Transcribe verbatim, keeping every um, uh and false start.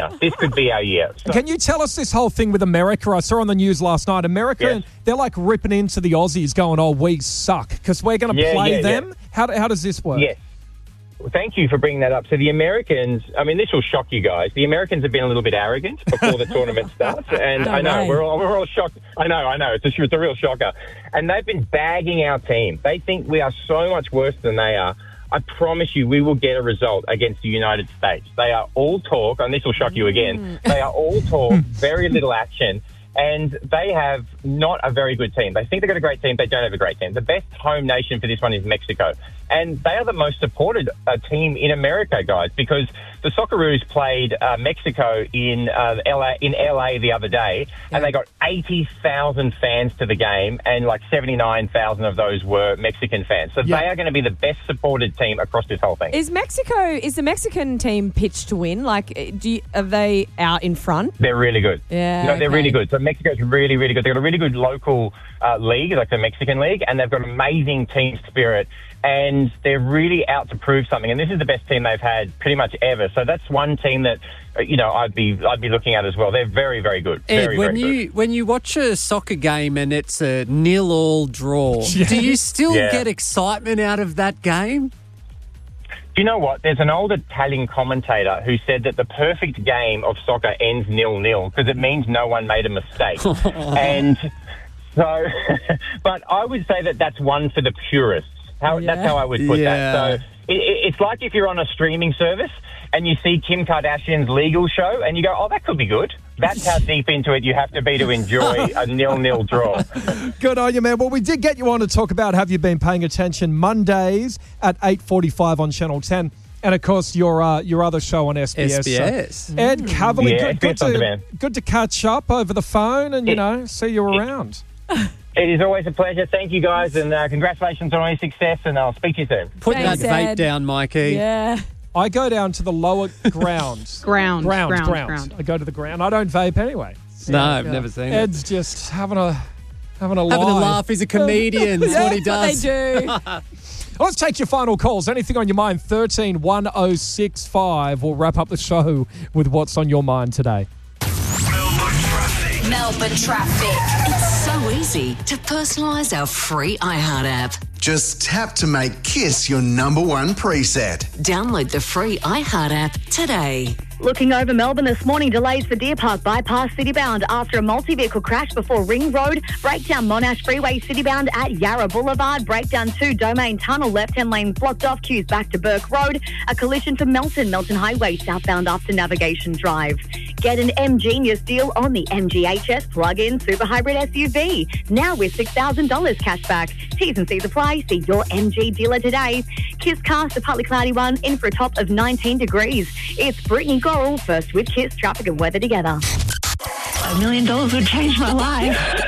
Australia. This could be our year. So, Can you tell us this whole thing with America? I saw on the news last night, America, Yes. they're like ripping into the Aussies going, oh, we suck because we're going to Yeah, play yeah, them. yeah. How, how does this work? yes. Well, thank you for bringing that up. So the Americans, I mean, this will shock you guys. The Americans have been a little bit arrogant before the tournament starts. And No I know, way. we're all, we're all shocked. I know, I know. It's a, it's a real shocker. And they've been bagging our team. They think we are so much worse than they are. I promise you we will get a result against the United States. They are all talk, and this will shock you again. They are all talk, very little action. And they have not a very good team. They think they've got a great team. They don't have a great team. The best home nation for this one is Mexico. And they are the most supported uh, team in America, guys, because the Socceroos played uh, Mexico in uh, L A in L A the other day, and they got eighty thousand fans to the game, and like seventy-nine thousand of those were Mexican fans. So Yeah. they are going to be the best supported team across this whole thing. Is Mexico, is the Mexican team pitched to win? Like, do you, are they out in front? They're really good. Yeah, No, they're okay. really good. So Mexico's really, really good. They've got a really good local uh, league, like the Mexican League, and they've got amazing team spirit, and they're really out to prove something. And this is the best team they've had pretty much ever. So that's one team that, uh, you know, I'd be I'd be looking at as well. They're very, very good. Ed, Very, when very you good. when you watch a soccer game and it's a nil-all draw, Yeah. do you still Yeah. get excitement out of that game? Do you know what? There's an old Italian commentator who said that the perfect game of soccer ends nil-nil because it means no one made a mistake. And so, but I would say that that's one for the purists. How, Yeah. That's how I would put Yeah. that. So it, it, it's like if you're on a streaming service and you see Kim Kardashian's legal show and you go, oh, that could be good. That's how deep into it you have to be to enjoy a nil-nil draw. Good on you, man. Well, we did get you on to talk about Have You Been Paying Attention Mondays at eight forty-five on Channel ten. And, of course, your uh, your other show on S B S. S B S. So, Ed Cavalier, Yeah, good, good, S B S On to, Demand. good to catch up over the phone and, you It- know, see you around. It is always a pleasure. Thank you, guys, and uh, congratulations on all your success, and I'll speak to you soon. Put Thanks, that vape Ed. down, Mikey. Yeah. I go down to the lower ground. Ground, ground, ground, ground. ground. I go to the ground. I don't vape anyway. No, I've never seen it. Ed's just having a having a Having a lie. laugh. He's a comedian. That's what he That's does. what they do. Let's take your final calls. Anything on your mind? thirteen one oh six five. We'll wrap up the show with what's on your mind today. Melbourne traffic. Melbourne traffic. It's so easy to personalise our free iHeart app. Just tap to make Kiss your number one preset. Download the free iHeart app today. Looking over Melbourne this morning, delays for Deer Park Bypass Citybound after a multi-vehicle crash before Ring Road, breakdown Monash Freeway Citybound at Yarra Boulevard, breakdown to Domain Tunnel, left-hand lane blocked off, queues back to Burke Road, a collision for Melton, Melton Highway southbound after Navigation Drive. Get an M Genius deal on the M G H S plug-in super hybrid S U V, now with six thousand dollars cash back. T's and C's apply. See your M G dealer today. Kiss cast, a partly cloudy one, in for a top of nineteen degrees. It's Brittany Gorrell, first with Kiss, traffic and weather together. A million dollars would change my life.